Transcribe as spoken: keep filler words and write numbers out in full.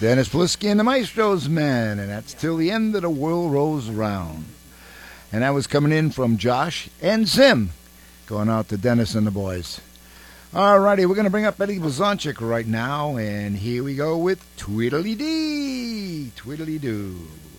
Dennis Polisky and the Maestro's Men, and that's Till the End of the World Rolls Around. And that was coming in from Josh and Zim, going out to Dennis and the boys. Alrighty, we're going to bring up Eddie Blazonczyk right now, and here we go with Tweedledee, Tweedledee-doo.